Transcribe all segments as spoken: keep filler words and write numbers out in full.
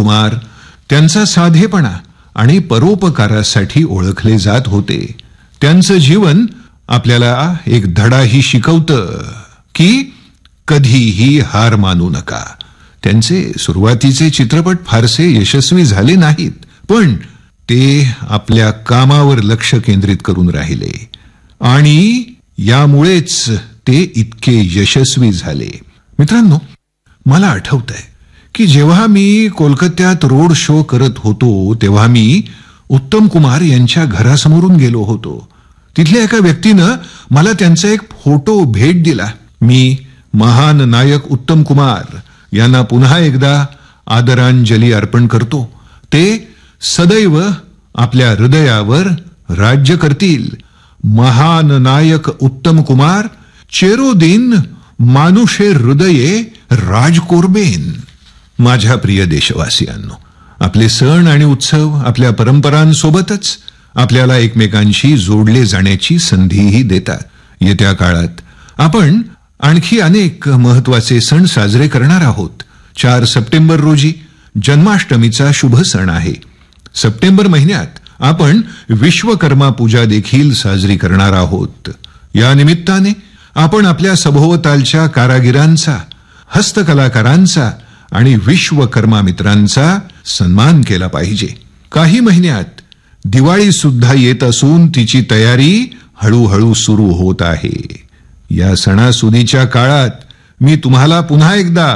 कुमार त्यांचा साधेपणा आणि परोपकारासाठी ओळखले जात होते. त्यांचं जीवन आपल्याला एक धडाही शिकवतं की कधीही हार मानू नका. त्यांचे सुरुवातीचे चित्रपट फारसे यशस्वी झाले नाहीत, पण ते आपल्या कामावर लक्ष केंद्रित करून राहिले आणि यामुळेच ते इतके यशस्वी झाले. मित्रांनो, मला आठवतंय की जेव्हा मी कोलकात्यात रोड शो करत होतो तेव्हा मी उत्तम कुमार यांच्या घरासमोरून गेलो होतो. तिथल्या एका व्यक्तीनं मला त्यांचा एक फोटो भेट दिला. मी महान नायक उत्तम कुमार यांना पुन्हा एकदा आदरांजली अर्पण करतो. ते सदैव आपल्या हृदयावर राज्य करतील. महान नायक उत्तम कुमार चिरोदिन मानुषे हृदये राज कोरबेन. माझ्या प्रिय देशवासियांनो, आपले सण आणि उत्सव आपल्या परंपरांसोबतच आपल्याला एकमेकांशी जोडले जाण्याची संधीही देतात. येत्या काळात आपण आणखी अनेक महत्वाचे सण साजरे करणार आहोत. चार सप्टेंबर रोजी जन्माष्टमीचा शुभ सण आहे. सप्टेंबर महिन्यात आपण विश्वकर्मा पूजा देखील साजरी करणार आहोत. या निमित्ताने आपण आपल्या सभोवतालच्या कारागिरांचा, हस्तकलाकारांचा आणि विश्वकर्मा मित्रांचा सन्मान केला पाहिजे. काही महिन्यात दिवाळी सुद्धा येत असून तिची तयारी हळूहळू सुरू होत आहे. या सणासुदीच्या काळात मी तुम्हाला पुन्हा एकदा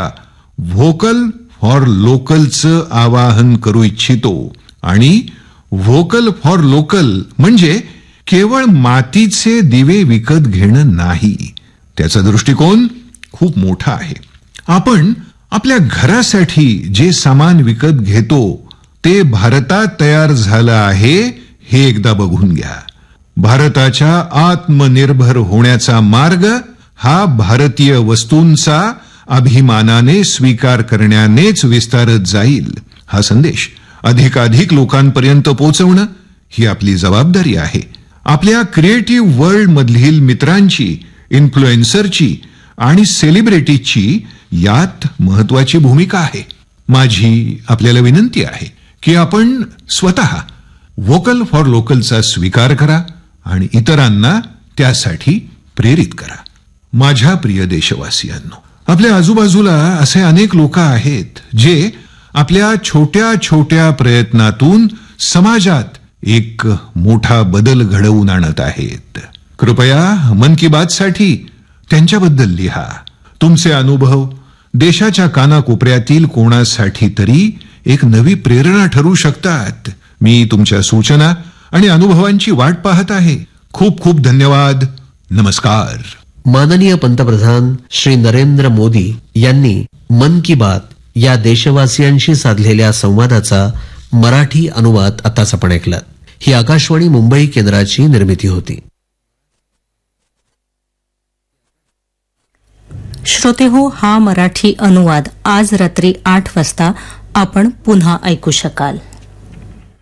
व्होकल फॉर लोकलचं आवाहन करू इच्छितो. आणि व्होकल फॉर लोकल म्हणजे केवळ मातीचे दिवे विकत घेणं नाही. त्याचा दृष्टिकोन खूप मोठा आहे. आपण आपल्या घरासाठी जे सामान विकत घेतो ते भारतात तयार झालं आहे हे एकदा बघून घ्या. भारताच्या आत्मनिर्भर होण्याचा मार्ग हा भारतीय वस्तूंचा अभिमानाने स्वीकार करण्यानेच विस्तारत जाईल. हा संदेश अधिकाधिक लोकांपर्यंत पोहोचवणं ही आपली जबाबदारी आहे. आपल्या क्रिएटिव्ह वर्ल्ड मधील मित्रांची, इन्फ्लुएन्सरची आणि सेलिब्रिटीची यात महत्वाची भूमिका आहे. माझी आपल्याला विनंती आहे की आपण स्वतः व्होकल फॉर लोकलचा स्वीकार करा आणि इतरांना त्यासाठी प्रेरित करा. माझ्या प्रिय देशवासियांनो, आपल्या आजूबाजूला असे अनेक लोक आहेत जे आपल्या छोट्या छोट्या प्रयत्नातून समाजात एक मोठा बदल घडवून आणत आहेत. कृपया मन की बात साठी त्यांच्याबद्दल लिहा. तुमचे अनुभव देशाच्या कानाकोपऱ्यातील कोणासाठी तरी एक नवी प्रेरणा ठरू शकतात. मी तुमच्या सूचना आणि अनुभवांची वाट पाहत आहे. खूप खूप धन्यवाद. नमस्कार. माननीय पंतप्रधान श्री नरेंद्र मोदी यांनी मन की बात या देशवासियांशी साधलेल्या संवादाचा मराठी अनुवाद आताच आपण ऐकलात. ही आकाशवाणी मुंबई केंद्राची निर्मिती होती. श्रोतेहो, हा मराठी अनुवाद आज रात्री आठ वाजता आपण पुन्हा ऐकू शकाल.